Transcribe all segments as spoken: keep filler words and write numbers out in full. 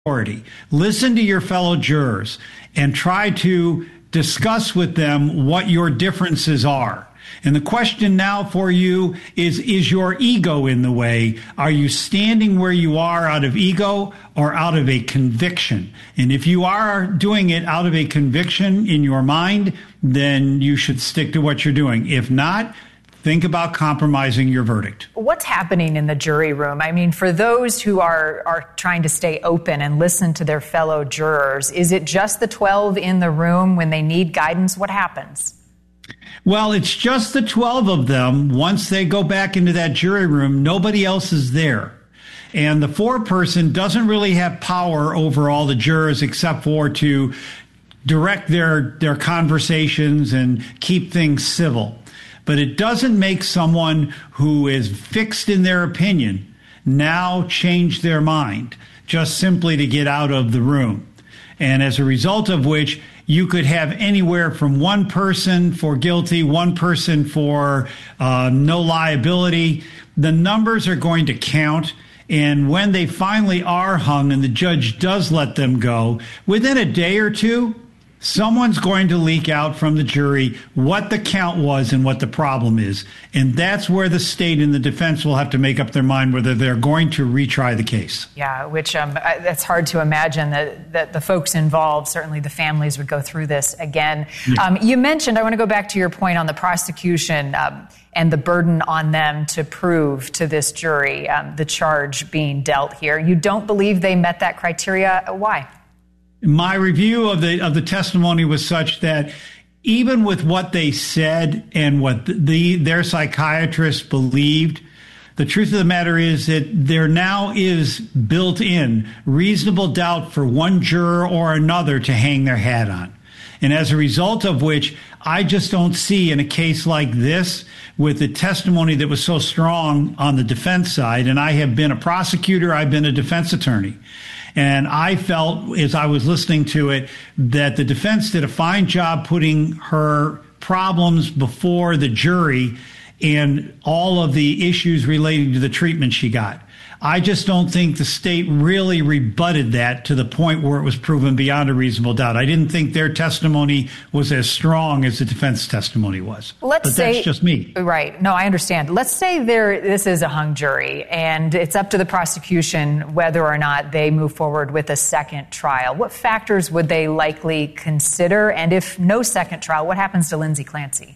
priority. Listen to your fellow jurors and try to discuss with them what your differences are. And the question now for you is, is your ego in the way? Are you standing where you are out of ego or out of a conviction? And if you are doing it out of a conviction in your mind, then you should stick to what you're doing. If not, think about compromising your verdict. What's happening in the jury room? I mean, for those who are, are trying to stay open and listen to their fellow jurors, is it just the twelve in the room when they need guidance? What happens? Well, it's just the twelve of them. Once they go back into that jury room, nobody else is there. And the foreperson doesn't really have power over all the jurors except for to direct their, their conversations and keep things civil. But it doesn't make someone who is fixed in their opinion now change their mind just simply to get out of the room. And as a result of which, you could have anywhere from one person for guilty, one person for uh, no liability. The numbers are going to count. And when they finally are hung and the judge does let them go, within a day or two, someone's going to leak out from the jury what the count was and what the problem is. And that's where the state and the defense will have to make up their mind whether they're going to retry the case. Yeah, which um, that's hard to imagine that, that the folks involved, certainly the families, would go through this again. Yeah. Um, you mentioned, I want to go back to your point on the prosecution um, and the burden on them to prove to this jury um, the charge being dealt here. You don't believe they met that criteria. Why? My review of the of the testimony was such that even with what they said and what the their psychiatrist believed, the truth of the matter is that there now is built in reasonable doubt for one juror or another to hang their hat on. And as a result of which, I just don't see in a case like this, with the testimony that was so strong on the defense side, and I have been a prosecutor, I've been a defense attorney. And I felt, as I was listening to it, that the defense did a fine job putting her problems before the jury and all of the issues relating to the treatment she got. I just don't think the state really rebutted that to the point where it was proven beyond a reasonable doubt. I didn't think their testimony was as strong as the defense testimony was. Let's but say, that's just me. Right. No, I understand. Let's say there this is a hung jury, and it's up to the prosecution whether or not they move forward with a second trial. What factors would they likely consider? And if no second trial, what happens to Lindsay Clancy?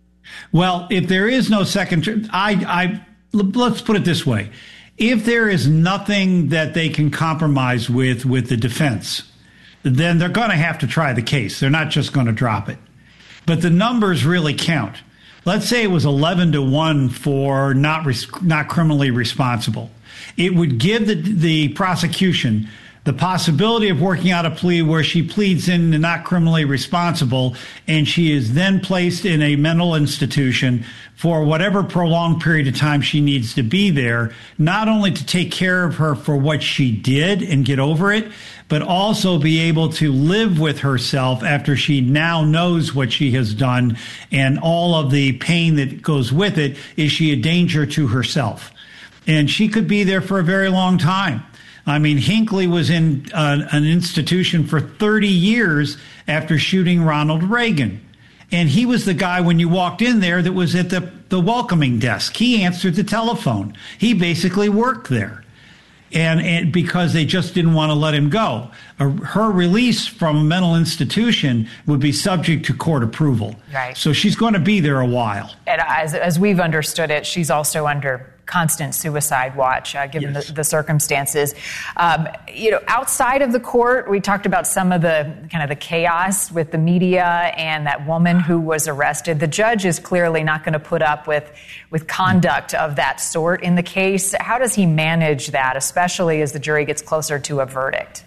Well, if there is no second, I, I let's put it this way. If there is nothing that they can compromise with with the defense, then they're going to have to try the case. They're not just going to drop it. But the numbers really count. Let's say it was eleven to one for not res- not criminally responsible. It would give the the prosecution the possibility of working out a plea where she pleads in to not criminally responsible, and she is then placed in a mental institution for whatever prolonged period of time she needs to be there, not only to take care of her for what she did and get over it, but also be able to live with herself after she now knows what she has done and all of the pain that goes with it. Is she a danger to herself? And she could be there for a very long time. I mean, Hinckley was in uh, an institution for thirty years after shooting Ronald Reagan. And he was the guy, when you walked in there, that was at the, the welcoming desk. He answered the telephone. He basically worked there. And, and because they just didn't want to let him go. Uh, her release from a mental institution would be subject to court approval. Right. So she's going to be there a while. And as, as we've understood it, she's also under constant suicide watch, uh, given yes. the, the circumstances. Um, you know, outside of the court, we talked about some of the kind of the chaos with the media and that woman who was arrested. The judge is clearly not going to put up with, with conduct of that sort in the case. How does he manage that, especially as the jury gets closer to a verdict?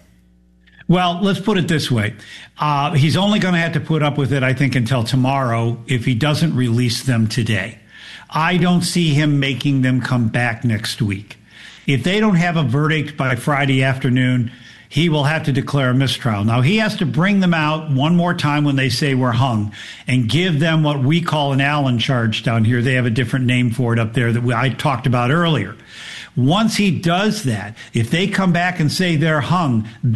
Well, let's put it this way. Uh, he's only going to have to put up with it, I think, until tomorrow if he doesn't release them today. I don't see him making them come back next week. If they don't have a verdict by Friday afternoon, he will have to declare a mistrial. Now, he has to bring them out one more time when they say we're hung and give them what we call an Allen charge down here. They have a different name for it up there that we, I talked about earlier. Once he does that, if they come back and say they're hung,